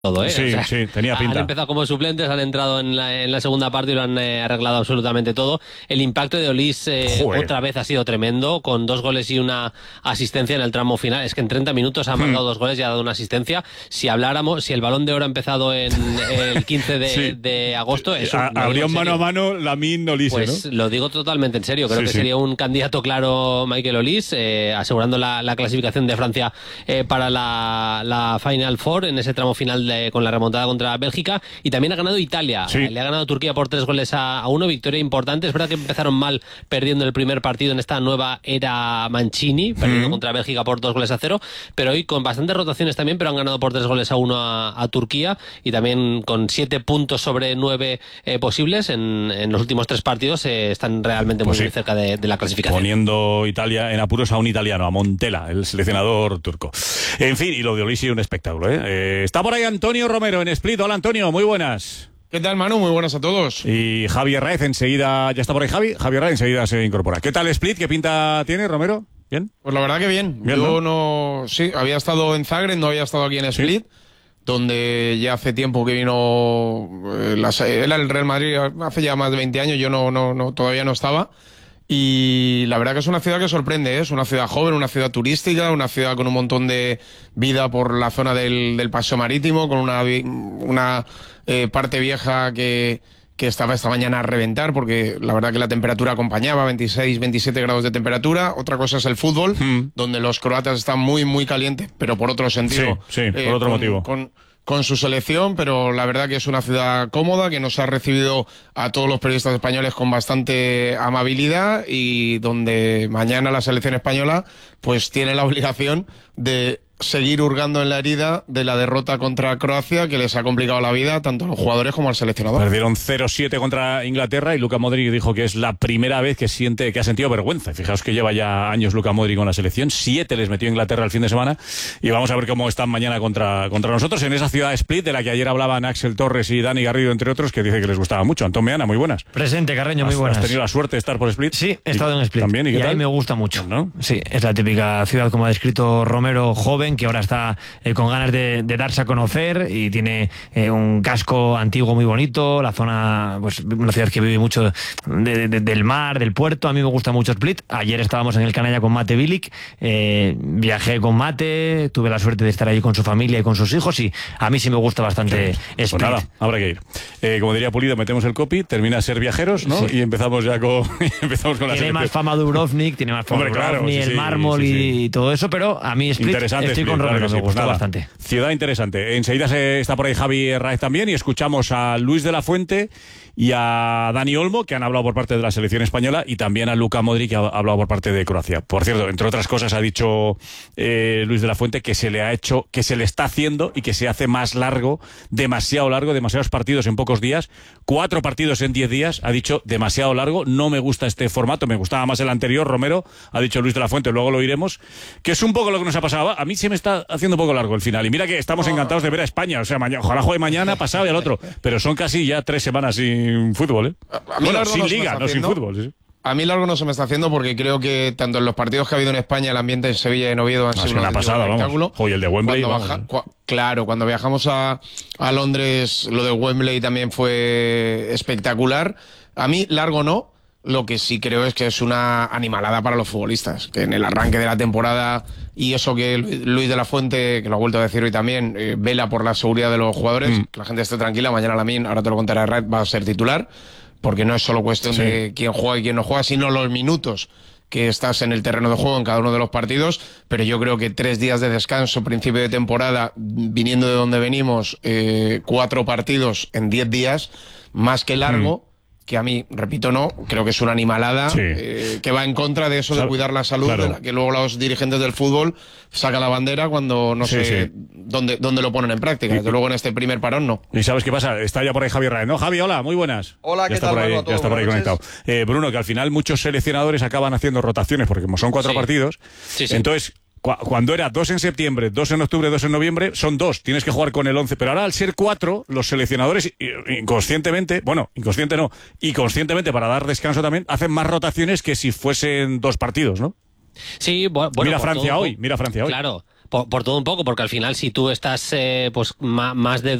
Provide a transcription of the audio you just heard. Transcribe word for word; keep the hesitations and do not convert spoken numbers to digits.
todo, ¿eh? Sí, o sea, sí, tenía pinta. Han empezado como suplentes, han entrado en la, en la segunda parte y lo han eh, arreglado absolutamente todo. El impacto de Olís eh, otra vez ha sido tremendo, con dos goles y una asistencia en el tramo final. Es que en treinta minutos ha marcado hmm. dos goles y ha dado una asistencia. Si habláramos, si el Balón de Oro ha empezado en el quince de, sí. de agosto... Es un, a, habría un mano a mano Lamine Olís, pues ¿no? Lo digo totalmente en serio. Creo sí, que sí. sería un candidato claro Michael Olís, eh, asegurando la, la clasificación de Francia eh, para la, la Final Four en ese tramo final de con la remontada contra Bélgica, y también ha ganado Italia. Sí. Le ha ganado Turquía por tres goles a, a uno, victoria importante. Es verdad que empezaron mal perdiendo el primer partido en esta nueva era Mancini, perdiendo mm. contra Bélgica por dos goles a cero, pero hoy con bastantes rotaciones también, pero han ganado por tres goles a uno a, a Turquía, y también con siete puntos sobre nueve eh, posibles en, en los últimos tres partidos eh, están realmente pues muy, sí. muy cerca de, de la clasificación. Poniendo Italia en apuros a un italiano, a Montella, el seleccionador turco. En fin, y lo de Olís, un espectáculo, ¿eh? Eh, está por ahí Antonio Romero en Split. Hola, Antonio, muy buenas. ¿Qué tal, Manu? Muy buenas a todos. Y Javier Raez enseguida, ya está por ahí Javi, Javier Raez enseguida se incorpora. ¿Qué tal Split? ¿Qué pinta tiene, Romero? ¿Bien? Pues la verdad que bien. bien Yo ¿no? no... Sí, había estado en Zagreb, no había estado aquí en Split, ¿sí? Donde ya hace tiempo que vino... Eh, la, era el Real Madrid, hace ya más de veinte años, yo no, no, no todavía no estaba. Y la verdad que es una ciudad que sorprende, ¿eh? Es una ciudad joven, una ciudad turística, una ciudad con un montón de vida por la zona del, del Paseo Marítimo, con una, una eh, parte vieja que, que estaba esta mañana a reventar, porque la verdad que la temperatura acompañaba, veintiséis, veintisiete grados de temperatura. Otra cosa es el fútbol, hmm. donde los croatas están muy, muy calientes, pero por otro sentido. Sí, sí, por eh, otro con, motivo. Con, con su selección, pero la verdad que es una ciudad cómoda, que nos ha recibido a todos los periodistas españoles con bastante amabilidad, y donde mañana la selección española pues tiene la obligación de seguir hurgando en la herida de la derrota contra Croacia, que les ha complicado la vida tanto a los jugadores como al seleccionador. Perdieron cero siete contra Inglaterra y Luka Modric dijo que es la primera vez que siente que ha sentido vergüenza. Fijaos que lleva ya años Luka Modric con la selección. Siete les metió Inglaterra el fin de semana, y vamos a ver cómo están mañana contra, contra nosotros en esa ciudad Split, de la que ayer hablaban Axel Torres y Dani Garrido, entre otros, que dice que les gustaba mucho. Antón Meana, muy buenas. Presente, Carreño, muy buenas. ¿Has tenido la suerte de estar por Split? Sí, he estado en Split. ¿También? ¿Y qué y tal? A mí me gusta mucho, ¿no? Sí, es la típica ciudad, como ha descrito Romero, joven, que ahora está Eh, con ganas de, de darse a conocer, y tiene eh, un casco antiguo muy bonito, la zona, pues una ciudad que vive mucho de, de, del mar, del puerto. A mí me gusta mucho Split. Ayer estábamos en el Canalla con Mate Bilic, eh, viajé con Mate, tuve la suerte de estar allí con su familia y con sus hijos, y a mí sí me gusta bastante sí. Split. Pues nada, habrá que ir. Eh, como diría Pulido, metemos el copy, termina a ser viajeros, ¿no? Sí. Y empezamos ya con, empezamos con la Tiene selección. más fama Dubrovnik, tiene más fama Hombre, Dubrovnik, claro, sí, el mármol sí, sí, sí. y todo eso, pero a mí Split, estoy Split, con Romero, claro me gusta. Pues bastante. Ciudad interesante. Enseguida se está por ahí Javi Raez también, y escuchamos a Luis de la Fuente y a Dani Olmo, que han hablado por parte de la selección española, y también a Luka Modric, que ha hablado por parte de Croacia. Por cierto, entre otras cosas, ha dicho eh, Luis de la Fuente que se le ha hecho, que se le está haciendo y que se hace más largo, demasiado largo, demasiados partidos en pocos días, cuatro partidos en diez días. Ha dicho demasiado largo, no me gusta este formato, me gustaba más el anterior. Romero, ha dicho Luis de la Fuente, luego lo oiremos, que es un poco lo que nos ha pasado. A mí se me está haciendo un poco largo el final, y mira que estamos encantados de ver a España, o sea, mañana, ojalá juegue mañana, pasado y al otro, pero son casi ya tres semanas sin fútbol, ¿eh? A mí bueno, sin no liga, no sin fútbol, sí. A mí largo no se me está haciendo, porque creo que tanto en los partidos que ha habido en España, el ambiente en Sevilla y en Oviedo han sido un espectáculo. Hoy el de Wembley. Cuando baja, cu claro, cuando viajamos a, a Londres, lo de Wembley también fue espectacular. A mí largo no. Lo que sí creo es que es una animalada para los futbolistas, que en el arranque de la temporada, y eso que Luis de la Fuente, que lo ha vuelto a decir hoy también, eh, vela por la seguridad de los jugadores, mm. que la gente esté tranquila. Mañana Lamine, ahora te lo contará Red, va a ser titular, porque no es solo cuestión sí. de quién juega y quién no juega, sino los minutos que estás en el terreno de juego en cada uno de los partidos. Pero yo creo que tres días de descanso, principio de temporada, viniendo de donde venimos, eh, cuatro partidos en diez días, más que largo, mm. que a mí, repito, no, creo que es una animalada, sí. eh, que va en contra de eso de cuidar la salud, claro. de la que luego los dirigentes del fútbol sacan la bandera cuando no sí, sé sí. Dónde, dónde lo ponen en práctica. Desde luego en este primer parón no. ¿Y sabes qué pasa? Está ya por ahí Javi Raez, ¿no? Javi, hola, muy buenas. Hola, ¿qué ya tal? Por ahí, a todos, ya está por ahí conectado. Eh, Bruno, que al final muchos seleccionadores acaban haciendo rotaciones, porque como son cuatro sí. partidos, sí, sí. entonces... Cuando era dos en septiembre, dos en octubre, dos en noviembre, son dos, tienes que jugar con el once. Pero ahora, al ser cuatro, los seleccionadores, inconscientemente, bueno, inconsciente no, y conscientemente, para dar descanso también, hacen más rotaciones que si fuesen dos partidos, ¿no? Sí, bueno... Mira Francia hoy, mira Francia hoy. Claro. por, por todo un poco, porque al final si tú estás eh, pues más de